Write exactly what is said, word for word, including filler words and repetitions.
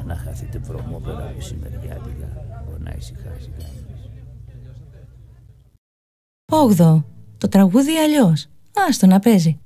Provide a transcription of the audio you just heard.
να χαθείτε βρωμόπερα μεσημεριάτικα, να ησυχάσει κανείς. Όγδοο. Το τραγούδι αλλιώς. Άστο να παίζει.